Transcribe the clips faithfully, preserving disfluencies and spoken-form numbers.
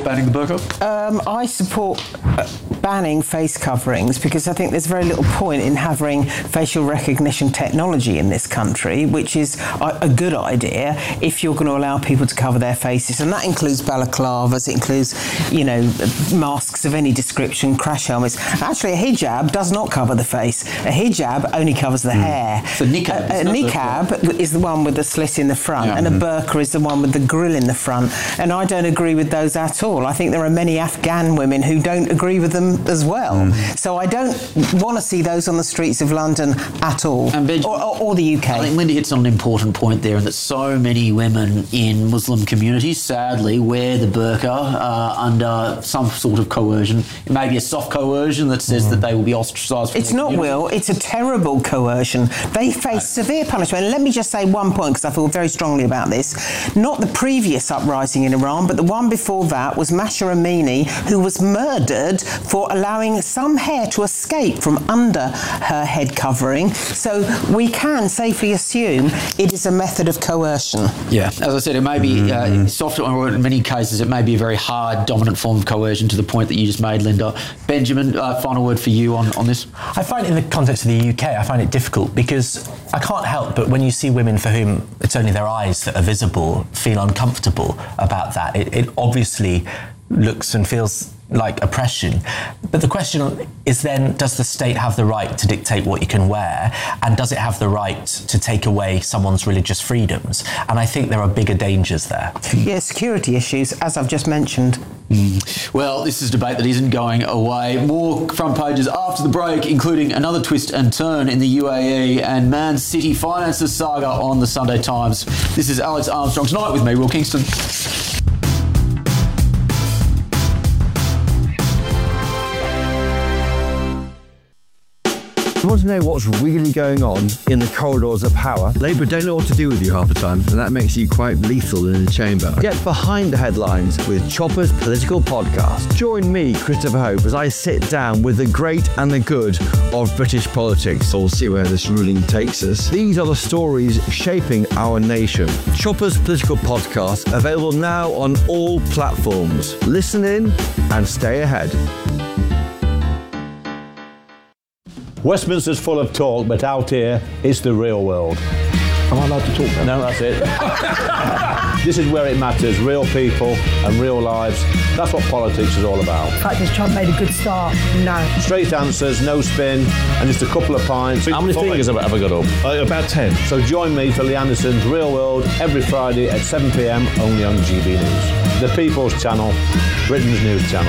banning the burqa? Um, I support uh, banning face coverings because I think there's very little point in having facial recognition technology in this country, which is a, a good idea if you're going to allow people to cover their faces. And that includes balaclavas, it includes, you know, masks of any description, crash helmets. Actually, a hijab does not cover the face. A hijab only covers the mm. hair. The niqab. A, a niqab is the one with the slit in the front, yeah. and a burqa is the one with the grill in the front. And I don't agree with those at all. I think there are many Afghan women who don't agree with them as well. Mm. So I don't want to see those on the streets of London at all, Ben, or, or, or the U K. I think Linda hits on an important point there, and that so many women in Muslim communities, sadly, wear the burqa uh, under some sort of coercion. It may be a soft coercion that says mm. that they will be ostracised from It's not, community. Will. It's a terrible coercion. They face right. severe punishment. And let me just say one point, because I feel very strongly about this. Not the previous uprising in Iran, but the one before that was Mahsa Amini, who was murdered for allowing some hair to escape from under her head covering. So we can safely assume it is a method of coercion. Yeah, as I said, it may be mm-hmm. uh, soft, or in many cases it may be a very hard, dominant form of coercion, to the point that you just made, Linda. Benjamin, uh, final word for you on, on this? I find it, in the context of the U K, I find it difficult because I can't help but when you see women for whom it's only their eyes that are visible feel uncomfortable about that. It, it obviously looks and feels like oppression. But the question is then, does the state have the right to dictate what you can wear? And does it have the right to take away someone's religious freedoms? And I think there are bigger dangers there. Yeah, security issues, as I've just mentioned. Mm. Well, this is a debate that isn't going away. More front pages after the break, including another twist and turn in the U A E and Man City finances saga on the Sunday Times. This is Alex Armstrong Tonight with me, Will Kingston. You want to know what's really going on in the corridors of power? Labour don't know what to do with you half the time, and that makes you quite lethal in the chamber. Get behind the headlines with Chopper's Political Podcast. Join me, Christopher Hope, as I sit down with the great and the good of British politics. We'll see where this ruling takes us. These are the stories shaping our nation. Chopper's Political Podcast, available now on all platforms. Listen in and stay ahead. Westminster's full of talk, but out here, it's the real world. Am I allowed to talk now? No, that's it. This is where it matters, real people and real lives. That's what politics is all about. In fact, has Trump made a good start? No. Straight answers, no spin, and just a couple of pints. How many fingers have I got up? Uh, about ten. So join me for Lee Anderson's Real World every Friday at seven p m only on G B News. The People's Channel, Britain's news channel.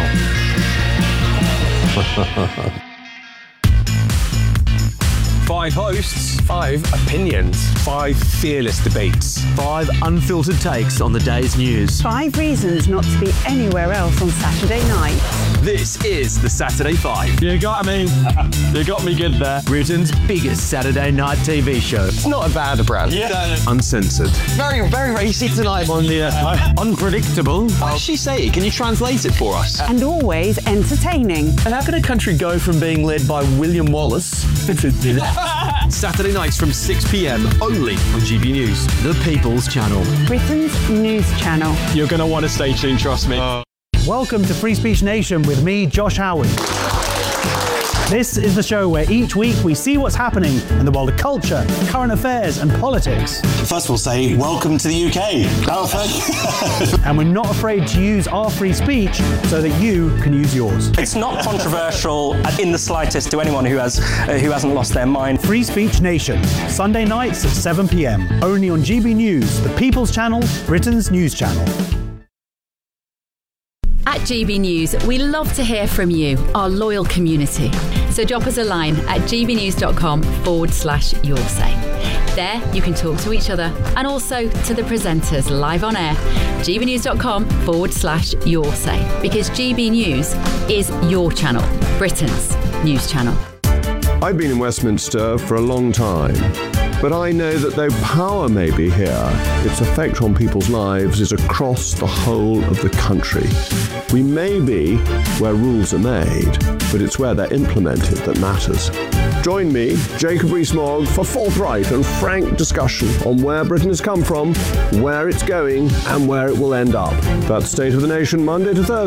Five hosts, five opinions, five fearless debates, five unfiltered takes on the day's news. Five reasons not to be anywhere else on Saturday night. This is the Saturday Five. You got me. You got me good there. Britain's biggest Saturday night T V show. It's not a bad brand. Yeah. Uncensored. Very, very racy tonight on the uh, unpredictable. What did she say? Can you translate it for us? And always entertaining. And how can a country go from being led by William Wallace Saturday nights from six p m only on G B News, the People's Channel. Britain's news channel. You're going to want to stay tuned, trust me. Uh. Welcome to Free Speech Nation with me, Josh Howard. This is the show where each week we see what's happening in the world of culture, current affairs and politics. First we'll say, welcome to the U K. Oh, thank you. And we're not afraid to use our free speech so that you can use yours. It's not controversial in the slightest to anyone who has uh, who hasn't lost their mind. Free Speech Nation, Sunday nights at seven p m, only on G B News, the People's Channel, Britain's news channel. At G B News, we love to hear from you, our loyal community. So drop us a line at gbnews.com forward slash your say. There, you can talk to each other and also to the presenters live on air. gbnews.com forward slash your say. Because G B News is your channel, Britain's news channel. I've been in Westminster for a long time, but I know that though power may be here, its effect on people's lives is across the whole of the country. We may be where rules are made, but it's where they're implemented that matters. Join me, Jacob Rees-Mogg, for forthright and frank discussion on where Britain has come from, where it's going, and where it will end up. That's State of the Nation, Monday to Thursday.